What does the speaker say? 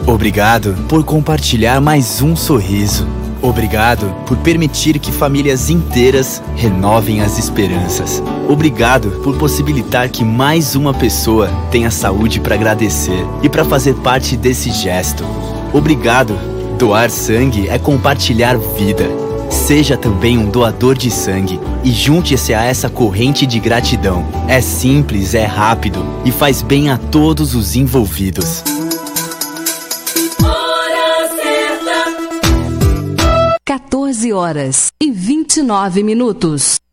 Obrigado por compartilhar mais um sorriso. Obrigado por permitir que famílias inteiras renovem as esperanças. Obrigado por possibilitar que mais uma pessoa tenha saúde para agradecer e para fazer parte desse gesto. Obrigado. Doar sangue é compartilhar vida. Seja também um doador de sangue e junte-se a essa corrente de gratidão. É simples, é rápido e faz bem a todos os envolvidos. 14h29.